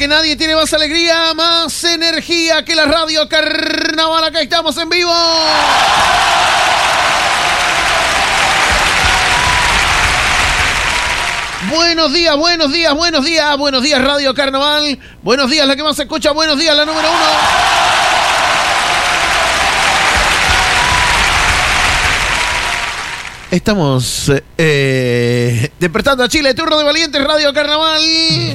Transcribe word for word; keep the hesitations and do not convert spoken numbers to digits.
porque nadie tiene más alegría, más energía que la Radio Carnaval. Acá estamos en vivo. Buenos días, buenos días, buenos días, buenos días Radio Carnaval. Buenos días, la que más se escucha. Buenos días, la número uno. Estamos eh, despertando a Chile, turno de Valientes Radio Carnaval.